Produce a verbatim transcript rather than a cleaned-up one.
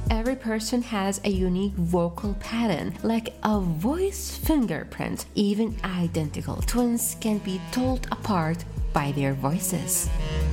every person has a unique vocal pattern, like a voice fingerprint. Even identical twins can be told apart by their voices.